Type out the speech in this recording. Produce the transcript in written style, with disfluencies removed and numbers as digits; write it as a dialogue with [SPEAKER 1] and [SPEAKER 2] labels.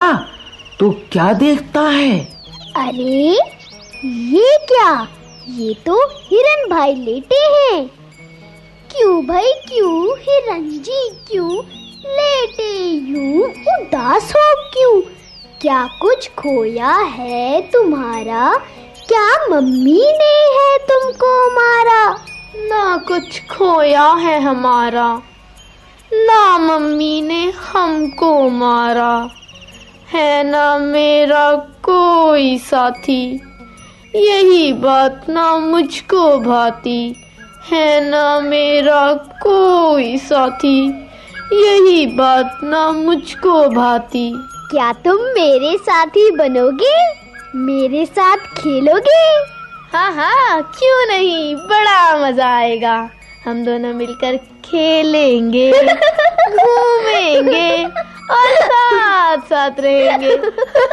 [SPEAKER 1] तो क्या देखता है?
[SPEAKER 2] अरे ये क्या, ये तो हिरन भाई लेटे हैं। क्यों भाई क्यों हिरन जी, क्यों लेटे यूं उदास हो क्यों? क्या कुछ खोया है तुम्हारा? क्या मम्मी ने है तुमको मारा?
[SPEAKER 3] ना कुछ खोया है हमारा, ना मम्मी ने हमको मारा। है ना मेरा कोई साथी, यही बात ना मुझको भाती। है ना मेरा कोई साथी, यही बात ना मुझको भाती।
[SPEAKER 2] क्या तुम मेरे साथी बनोगे? मेरे साथ खेलोगे?
[SPEAKER 3] हाँ हाँ, क्यों नहीं, बड़ा मजा आएगा। हम दोनों मिलकर खेलेंगे, घूमेंगे और साथ साथ रहेंगे।